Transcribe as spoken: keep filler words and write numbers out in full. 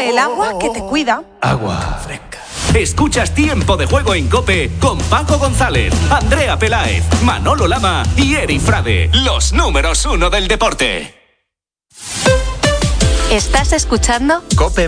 el agua que te cuida. Agua fresca. Escuchas Tiempo de Juego en COPE con Paco González, Andrea Peláez, Manolo Lama y Eri Frade, los números uno del deporte. ¿Estás escuchando? COPE